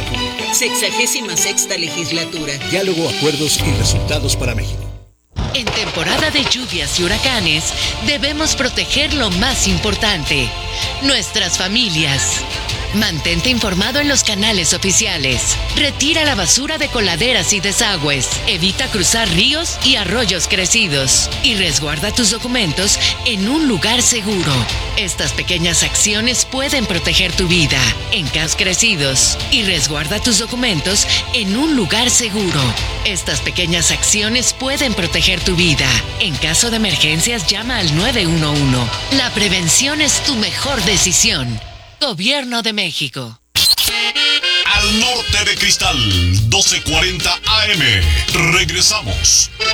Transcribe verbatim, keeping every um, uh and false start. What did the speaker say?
República. Sexagésima sexta legislatura. Diálogo, acuerdos y resultados para México. En temporada de lluvias y huracanes, debemos proteger lo más importante, nuestras familias. Mantente informado en los canales oficiales. Retira la basura de coladeras y desagües. Evita cruzar ríos y arroyos crecidos. Y resguarda tus documentos en un lugar seguro. Estas pequeñas acciones pueden proteger tu vida en casos crecidos. Y resguarda tus documentos en un lugar seguro. Estas pequeñas acciones pueden proteger tu vida. En caso de emergencias, llama al nueve uno uno. La prevención es tu mejor decisión. Gobierno de México. Al norte de Cristal, doce cuarenta A M. Regresamos.